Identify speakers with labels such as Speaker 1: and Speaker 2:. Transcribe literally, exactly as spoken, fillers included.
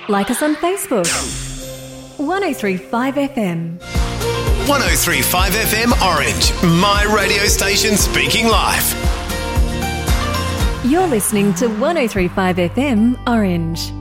Speaker 1: Like us on Facebook. one oh three point five F M.
Speaker 2: one oh three point five F M Orange, my radio station speaking live.
Speaker 1: You're listening to one oh three point five F M Orange.